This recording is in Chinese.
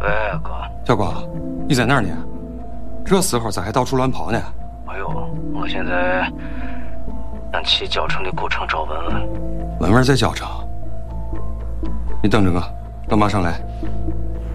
喂，哥。 小光，你在哪儿呢？这时候咋还到处乱跑呢？ 哎呦，我现在俺去交城的古城找文文。 文文在交城，你等着我，我马上来。